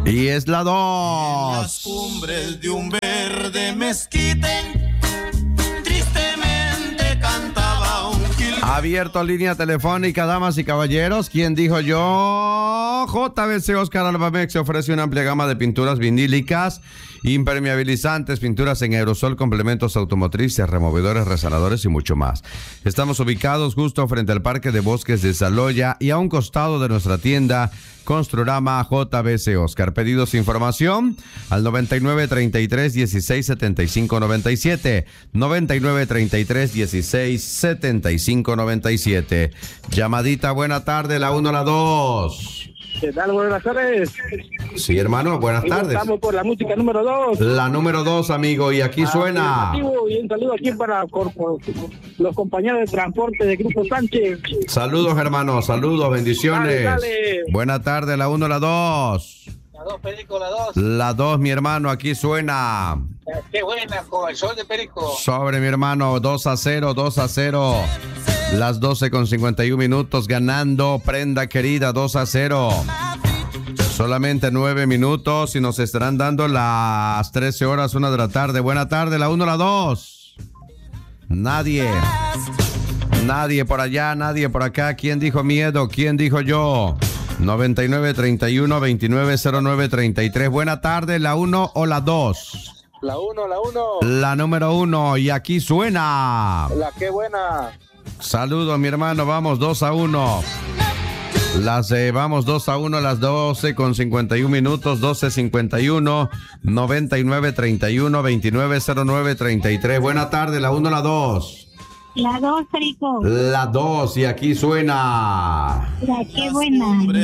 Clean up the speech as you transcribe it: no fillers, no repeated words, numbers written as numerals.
Y es la En las 2. cumbres de un verde mezquite, tristemente cantaba un gil. Abierto línea telefónica, damas y caballeros. ¿Quién dijo yo? JBC Oscar Albamex ofrece una amplia gama de pinturas vinílicas, impermeabilizantes, pinturas en aerosol, complementos automotrices, removedores, resanadores y mucho más. Estamos ubicados justo frente al Parque de Bosques de Saloya y a un costado de nuestra tienda Construrama JBC Oscar. Pedidos e información al 99 33 16 75 97. 99 33 16 75 97. Llamadita, buena tarde, la 1, la 2. ¿Qué tal? Buenas tardes. Sí, hermano, buenas tardes. Estamos por la música número 2. La número 2, amigo, y aquí suena. Y un saludo aquí para los compañeros de transporte de Grupo Sánchez. Saludos, hermano, saludos, bendiciones. Dale. Buena tarde, la 1, la 2. La 2, Perico, la 2. La 2, mi hermano, aquí suena. Qué buena, con el sol de Perico. Sobre, mi hermano, 2-0, 2-0. Las 12:51 ganando Prenda Querida, 2-0. Solamente 9 minutos y nos estarán dando las 13 horas, 1 de la tarde. Buena tarde, la 1, la 2. Nadie por allá, nadie por acá. ¿Quién dijo miedo? ¿Quién dijo yo? 99 31 29 09 33. Buena tarde, la 1 o la 2. La 1, la 1. La número 1 y aquí suena. La qué buena. Saludos, mi hermano, vamos 2-1. Vamos 2-1 a las 12:51, 12:51, 99 31 29 09 33. Buena tarde, la 1, la 2. La 2, Perico. La 2 y aquí suena. La qué buena.